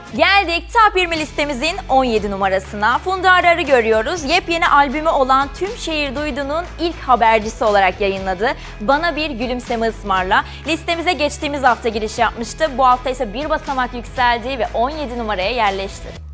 Geldik Top 20 listemizin 17 numarasına. Funda Arar'ı görüyoruz. Yepyeni albümü olan Tüm Şehir Duydu'nun ilk habercisi olarak yayınladı. Bana Bir Gülümseme Ismarla. Listemize geçtiğimiz hafta giriş yapmıştı. Bu hafta ise bir basamak yükseldi ve 17 numaraya yerleşti.